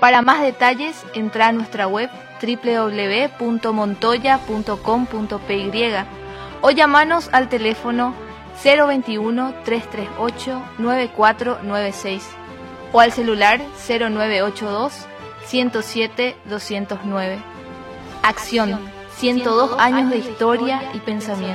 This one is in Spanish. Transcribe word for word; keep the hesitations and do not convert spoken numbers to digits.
Para más detalles, entra a nuestra web doble u doble u doble u punto montoya punto com punto pe y o llamanos al teléfono cero veintiuno, trescientos treinta y ocho, noventa y cuatro noventa y seis o al celular cero nueve ocho dos, ciento siete, doscientos nueve. Acción, ciento dos años de historia y pensamiento.